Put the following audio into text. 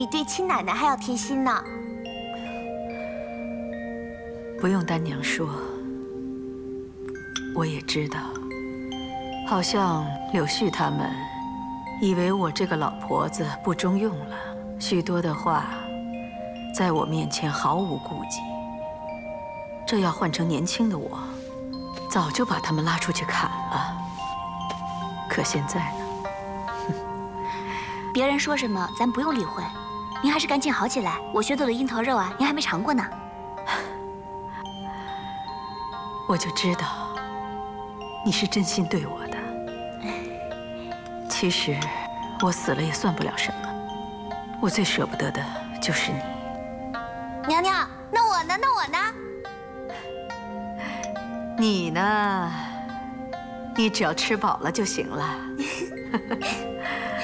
你对亲奶奶还要贴心呢。 不用丹娘说，我也知道。好像柳絮他们以为我这个老婆子不中用了，许多的话在我面前毫无顾忌。这要换成年轻的我，早就把他们拉出去砍了。可现在呢？ 别人说什么，咱不用理会。您还是赶紧好起来。我学做的樱桃肉啊，您还没尝过呢。 我就知道你是真心对我的。其实我死了也算不了什么，我最舍不得的就是你。 娘娘，那我呢？那我呢？ 你呢？你只要吃饱了就行了。